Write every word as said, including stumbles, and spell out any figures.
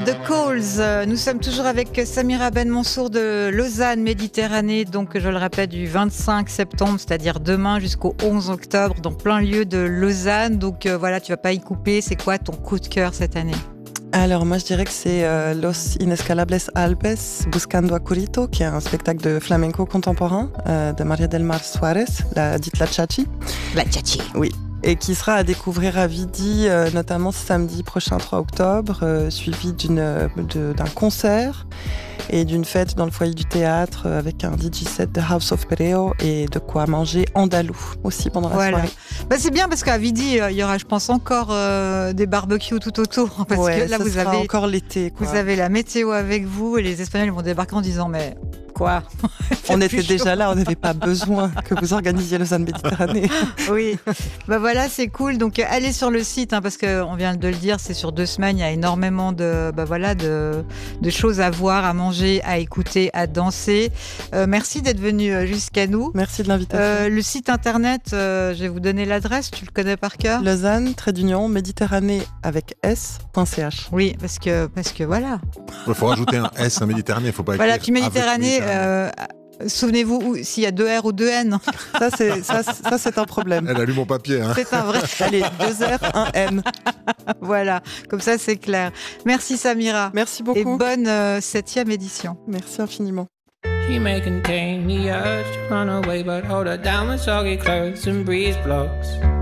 The Calls. Nous sommes toujours avec Samira Ben Mansour de Lausanne Méditerranée, donc je le rappelle du vingt-cinq septembre, c'est-à-dire demain jusqu'au onze octobre, dans plein lieu de Lausanne. Donc euh, voilà, tu vas pas y couper. C'est quoi ton coup de cœur cette année? Alors moi je dirais que c'est euh, Los Inescalables Alpes Buscando a Curito, qui est un spectacle de flamenco contemporain euh, de Maria del Mar Suarez, la dite La Chachi. La Chachi. Oui. Et qui sera à découvrir à Vidi, euh, notamment samedi prochain trois octobre, euh, suivi d'une, de, d'un concert et d'une fête dans le foyer du théâtre euh, avec un D J set de House of Pereo et de quoi manger andalou aussi pendant la voilà. soirée. Bah, c'est bien parce qu'à Vidi, il y aura, je pense, encore euh, des barbecues tout autour. Parce ouais, que là, ça vous sera avez encore l'été. Quoi. Vous avez la météo avec vous et les Espagnols vont débarquer en disant mais quoi? On était déjà là, on n'avait pas besoin que vous organisiez Lausanne Méditerranée. Oui, bah voilà, c'est cool. Donc allez sur le site hein, parce qu'on vient de le dire, c'est sur deux semaines, il y a énormément de, bah voilà, de, de choses à voir, à manger, à écouter, à danser. Euh, merci d'être venu jusqu'à nous. Merci de l'invitation. Euh, le site internet, euh, je vais vous donner l'adresse, tu le connais par cœur? Lausanne, trait d'union, Méditerranée avec S.ch. Oui, parce que, parce que voilà. Il faut rajouter un S à Méditerranée, il ne faut pas écrire. Voilà, puis Méditerranée, euh, souvenez-vous où, s'il y a deux R ou deux N. Ça, c'est, ça, ça, c'est un problème. Elle allume mon papier. Hein. C'est un vrai. Allez, deux R, un N. Voilà, comme ça c'est clair. Merci Samira. Merci beaucoup. Et bonne euh, septième édition. Merci infiniment. She may contain the urge to run away, but hold her down when soggy clothes and breeze blocks.